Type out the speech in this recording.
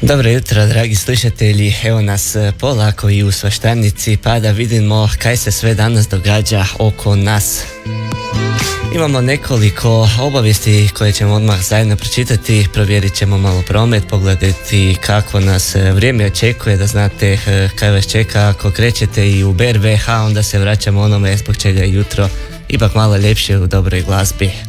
Dobro jutro, dragi slušatelji. Evo nas polako i u svaštarnici, pa da vidimo kaj se sve danas događa oko nas. Imamo nekoliko obavijesti koje ćemo odmah zajedno pročitati. Provjerit ćemo malo promet, pogledati kako nas vrijeme očekuje, da znate kaj vas čeka ako krećete i u BRVH, onda se vraćamo onome zbog čega je jutro ipak malo ljepše u dobroj glazbi.